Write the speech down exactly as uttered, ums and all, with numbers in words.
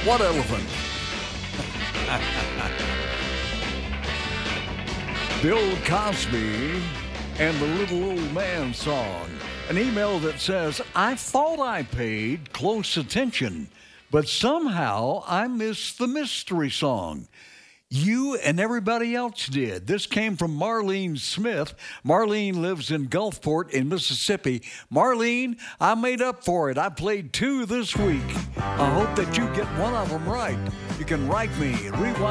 What elephant? Bill Cosby and the Little Old Man song. An email that says, I thought I paid close attention, but somehow I missed the mystery song. You and everybody else did. This came from Marlene Smith. Marlene lives in Gulfport in Mississippi. Marlene, I made up for it. I played two this week. I hope that you get one of them right. You can write me, rewind.